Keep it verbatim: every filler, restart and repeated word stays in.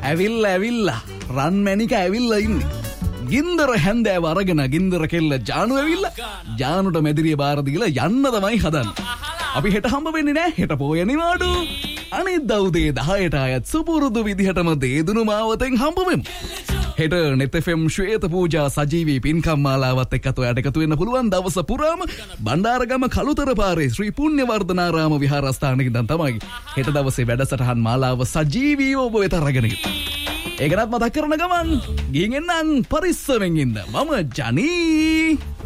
ඇවිල්ලා ඇවිල්ලා රන් මැණික ඇවිල්ලා ඉන්නේ. ගින්දර හැන්දෑව අරගෙන ගින්දර කෙල්ල ජානු ඇවිල්ලා ජානුට මැදිරිය බාර දීලා යන්න තමයි හදන්නේ. අපි හෙට හම්බ වෙන්නේ නෑ. හෙට පොය නිවාඩු. අනිද්දා උදේ දහයට ආයත් සුපුරුදු විදිහටම දේදුණු මාවතෙන් හම්බ වෙමු. හෙට නෙත් එෆ් එම් ශ්වේත පූජා සජීවී පින්කම් මාලාවත් එක්ක ඔයාලට එකතු වෙන්න පුළුවන් දවස පුරාම බණ්ඩාරගම කළුතර පාරේ ශ්‍රී පුණ්‍යවර්ධනාරාම විහාරස්ථානයේ ඉඳන් තමයි හෙට දවසේ වැඩසටහන් මාලාව සජීවීව ඔබ වෙත අරගෙන එන්නේ. ඒකවත් මතක් කරන ගමන් ගිහින් එන්නම් පරිස්සමෙන් ඉන්න. මම ජනී